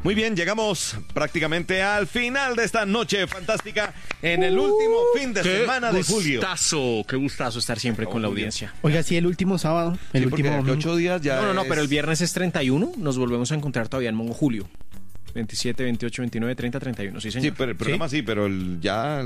Muy bien, llegamos prácticamente al final de esta noche fantástica en el último fin de semana de julio. Qué gustazo estar siempre con la audiencia. Oiga, sí, el último sábado. El último porque domingo. 8 días ya. No, pero el viernes es 31. Nos volvemos a encontrar todavía en julio. 27, 28, 29, 30, 31. Sí, señor. Sí, pero el programa sí, pero ya